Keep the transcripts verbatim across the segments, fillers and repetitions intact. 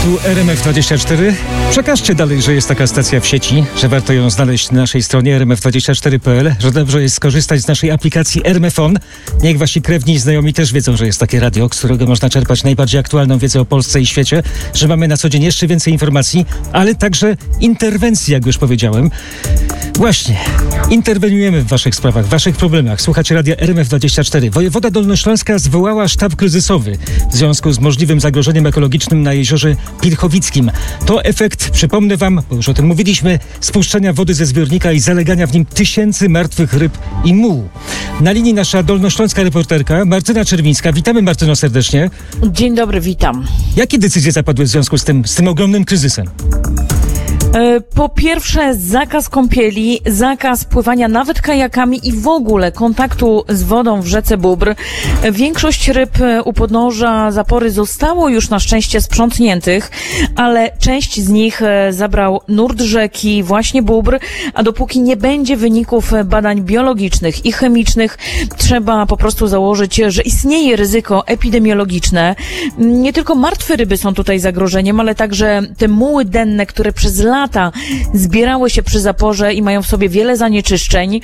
Tu R M F dwadzieścia cztery. Przekażcie dalej, że jest taka stacja w sieci, że warto ją znaleźć na naszej stronie er em ef dwadzieścia cztery kropka pe el, że dobrze jest skorzystać z naszej aplikacji RMFon. Niech wasi krewni i znajomi też wiedzą, że jest takie radio, z którego można czerpać najbardziej aktualną wiedzę o Polsce i świecie, że mamy na co dzień jeszcze więcej informacji, ale także interwencji, jak już powiedziałem. Właśnie, interweniujemy w waszych sprawach, w waszych problemach. Słuchacie radia R M F dwadzieścia cztery. Wojewoda Dolnośląska zwołała sztab kryzysowy w związku z możliwym zagrożeniem ekologicznym na jeziorze Pilchowickim. To efekt, przypomnę wam, bo już o tym mówiliśmy, spuszczenia wody ze zbiornika i zalegania w nim tysięcy martwych ryb i mułu. Na linii nasza dolnośląska reporterka Martyna Czerwińska. Witamy, Martyno, serdecznie. Dzień dobry, witam. Jakie decyzje zapadły w związku z tym, z tym ogromnym kryzysem? Po pierwsze, zakaz kąpieli, zakaz pływania nawet kajakami i w ogóle kontaktu z wodą w rzece Bóbr. Większość ryb u podnóża zapory zostało już na szczęście sprzątniętych, ale część z nich zabrał nurt rzeki, właśnie Bóbr, a dopóki nie będzie wyników badań biologicznych i chemicznych, trzeba po prostu założyć, że istnieje ryzyko epidemiologiczne. Nie tylko martwe ryby są tutaj zagrożeniem, ale także te muły denne, które przez lata zbierały się przy zaporze i mają w sobie wiele zanieczyszczeń.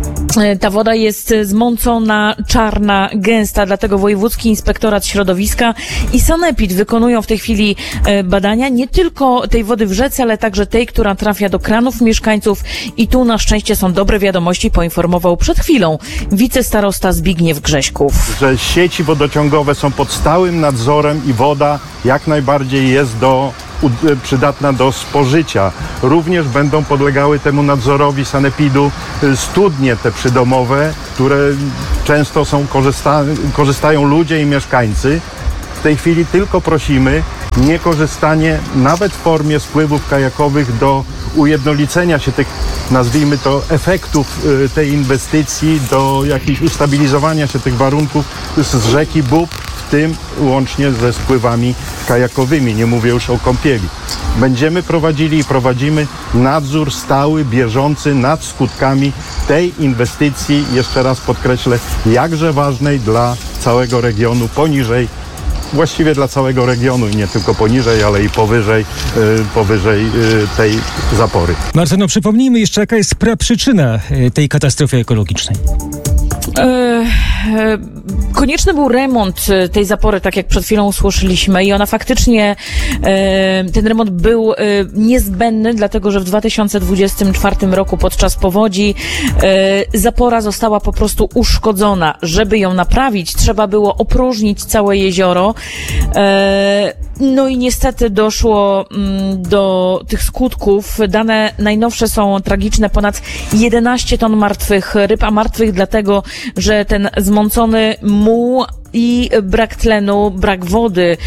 Ta woda jest zmącona, czarna, gęsta, dlatego Wojewódzki Inspektorat Środowiska i Sanepid wykonują w tej chwili badania nie tylko tej wody w rzece, ale także tej, która trafia do kranów mieszkańców i tu na szczęście są dobre wiadomości, poinformował przed chwilą wicestarosta Zbigniew Grześków. Że sieci wodociągowe są pod stałym nadzorem i woda jak najbardziej jest do przydatna do spożycia. Również będą podlegały temu nadzorowi sanepidu studnie te przydomowe, które często są korzysta, korzystają ludzie i mieszkańcy. W tej chwili tylko prosimy niekorzystanie nawet w formie spływów kajakowych do ujednolicenia się tych, nazwijmy to, efektów tej inwestycji, do jakichś ustabilizowania się tych warunków z rzeki Bóbr, w tym łącznie ze spływami kajakowymi, nie mówię już o kąpieli. Będziemy prowadzili i prowadzimy nadzór stały, bieżący nad skutkami tej inwestycji, jeszcze raz podkreślę, jakże ważnej dla całego regionu, poniżej, właściwie dla całego regionu i nie tylko poniżej, ale i powyżej, yy, powyżej yy, tej zapory. Martyno, przypomnijmy jeszcze, jaka jest praprzyczyna yy, tej katastrofy ekologicznej. E, e, konieczny był remont tej zapory, tak jak przed chwilą usłyszeliśmy, i ona faktycznie, e, ten remont był e, niezbędny, dlatego że w dwa tysiące dwudziestym czwartym roku podczas powodzi e, zapora została po prostu uszkodzona. Żeby ją naprawić, trzeba było opróżnić całe jezioro. E, no i niestety doszło m, do tych skutków. Dane najnowsze są tragiczne. Ponad jedenaście ton martwych ryb, a martwych dlatego, że ten zmącony muł i brak tlenu, brak wody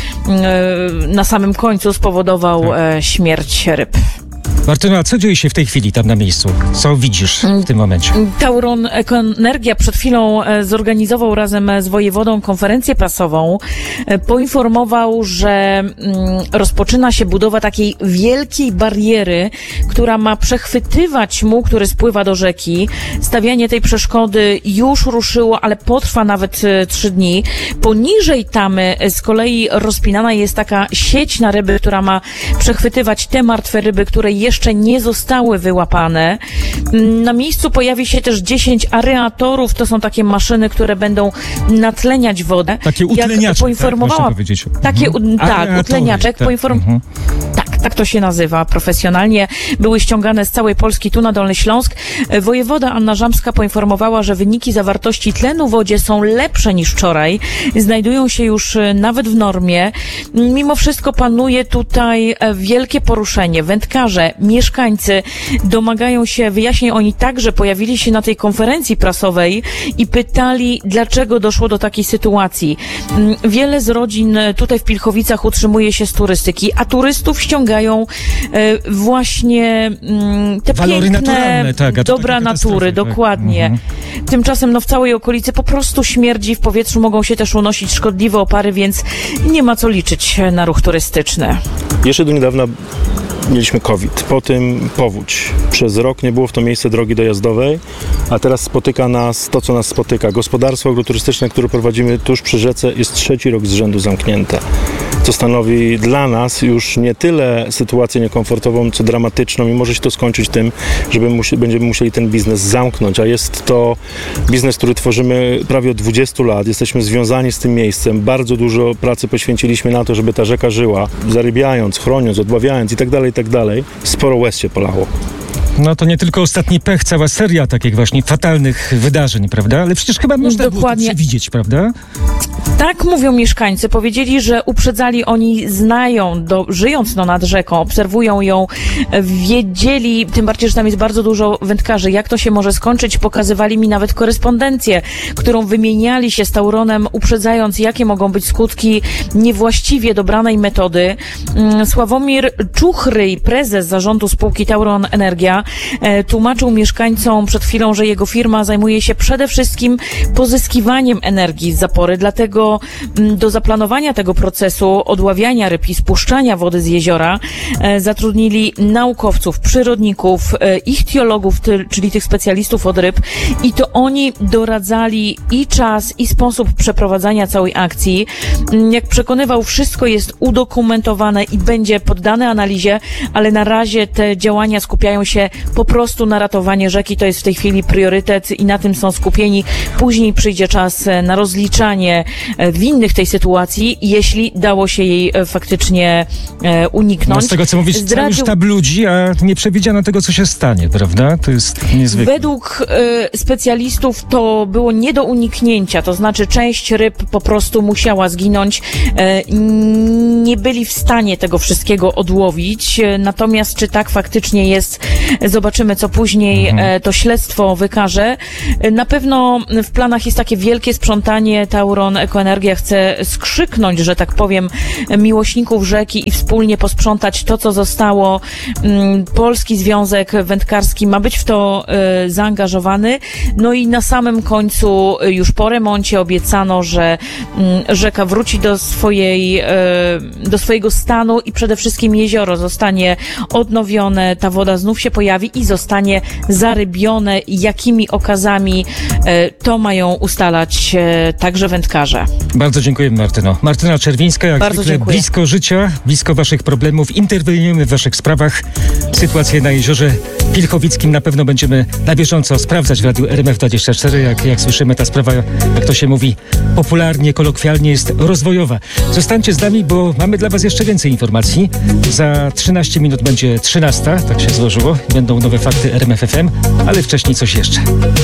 yy, na samym końcu spowodował yy, śmierć ryb. Martyno, a co dzieje się w tej chwili tam na miejscu? Co widzisz w tym momencie? Tauron Ekoenergia przed chwilą zorganizował razem z wojewodą konferencję prasową. Poinformował, że rozpoczyna się budowa takiej wielkiej bariery, która ma przechwytywać muł, który spływa do rzeki. Stawianie tej przeszkody już ruszyło, ale potrwa nawet trzy dni. Poniżej tamy z kolei rozpinana jest taka sieć na ryby, która ma przechwytywać te martwe ryby, które jeszcze nie zostały wyłapane. Na miejscu pojawi się też dziesięć areatorów. To są takie maszyny, które będą natleniać wodę. Takie utleniacze, jak poinformowała, tak, powiedzieć. Takie, mhm. tak, utleniaczek. Tak. Poinform... Mhm. Tak, tak to się nazywa profesjonalnie. Były ściągane z całej Polski tu na Dolny Śląsk. Wojewoda Anna Żamska poinformowała, że wyniki zawartości tlenu w wodzie są lepsze niż wczoraj. Znajdują się już nawet w normie. Mimo wszystko panuje tutaj wielkie poruszenie. Wędkarze, mieszkańcy domagają się wyjaśnień. Oni także pojawili się na tej konferencji prasowej i pytali, dlaczego doszło do takiej sytuacji. Wiele z rodzin tutaj w Pilchowicach utrzymuje się z turystyki, a turystów ściągają e, właśnie m, te walory piękne naturalne, tak, dobra natury, tak. Dokładnie. Mhm. Tymczasem no, w całej okolicy po prostu śmierdzi, w powietrzu mogą się też unosić szkodliwe opary, więc nie ma co liczyć na ruch turystyczny. Jeszcze do niedawna mieliśmy COVID, potem powódź. Przez rok nie było w to miejsce drogi dojazdowej, a teraz spotyka nas to, co nas spotyka. Gospodarstwo agroturystyczne, które prowadzimy tuż przy rzece, jest trzeci rok z rzędu zamknięte. co stanowi dla nas już nie tyle sytuację niekomfortową, co dramatyczną i może się to skończyć tym, że będziemy musieli ten biznes zamknąć, a jest to biznes, który tworzymy prawie od dwudziestu lat. Jesteśmy związani z tym miejscem. Bardzo dużo pracy poświęciliśmy na to, żeby ta rzeka żyła, zarybiając, chroniąc, odławiając i tak dalej, i tak dalej. Sporo łez się polało. No to nie tylko ostatni pech, cała seria takich właśnie fatalnych wydarzeń, prawda? Ale przecież chyba można było to przewidzieć, prawda? Tak mówią mieszkańcy. Powiedzieli, że uprzedzali, oni znają, do, żyjąc no nad rzeką, obserwują ją, wiedzieli, tym bardziej, że tam jest bardzo dużo wędkarzy, jak to się może skończyć. Pokazywali mi nawet korespondencję, którą wymieniali się z Tauronem, uprzedzając, jakie mogą być skutki niewłaściwie dobranej metody. Sławomir Czuchryj, prezes zarządu spółki Tauron Energia, tłumaczył mieszkańcom przed chwilą, że jego firma zajmuje się przede wszystkim pozyskiwaniem energii z zapory, dlatego do zaplanowania tego procesu odławiania ryb i spuszczania wody z jeziora zatrudnili naukowców, przyrodników, ichtiologów, czyli tych specjalistów od ryb, i to oni doradzali i czas, i sposób przeprowadzania całej akcji. Jak przekonywał, wszystko jest udokumentowane i będzie poddane analizie, ale na razie te działania skupiają się po prostu na ratowanie rzeki. To jest w tej chwili priorytet i na tym są skupieni. Później przyjdzie czas na rozliczanie winnych tej sytuacji, jeśli dało się jej faktycznie uniknąć. No z tego, co mówisz, Zdradził... cały sztab ludzi, a nie przewidziano tego, co się stanie, prawda? To jest niezwykłe. Według y, specjalistów to było nie do uniknięcia, to znaczy część ryb po prostu musiała zginąć. Y, nie byli w stanie tego wszystkiego odłowić, y, natomiast czy tak faktycznie jest, zobaczymy, co później mhm. y, to śledztwo wykaże. Y, na pewno w planach jest takie wielkie sprzątanie. Tauron Ekoenergia chce skrzyknąć, że tak powiem, miłośników rzeki i wspólnie posprzątać to, co zostało. Polski Związek Wędkarski ma być w to y, zaangażowany. No i na samym końcu, y, już po remoncie, obiecano, że y, rzeka wróci do swojej, y, do swojego stanu i przede wszystkim jezioro zostanie odnowione, ta woda znów się pojawi i zostanie zarybione. Jakimi okazami y, to mają ustalać y, także wędkarze. Bardzo dziękuję, Martyno. Martyna Czerwińska, jak Bardzo zwykle dziękuję. Blisko życia, blisko waszych problemów. Interweniujemy w waszych sprawach. Sytuację na jeziorze Pilchowickim na pewno będziemy na bieżąco sprawdzać w Radiu R M F dwadzieścia cztery. Jak, jak słyszymy, ta sprawa, jak to się mówi popularnie, kolokwialnie, jest rozwojowa. Zostańcie z nami, bo mamy dla was jeszcze więcej informacji. Za trzynaście minut będzie trzynasta, tak się złożyło. Będą nowe fakty R M F F M, ale wcześniej coś jeszcze.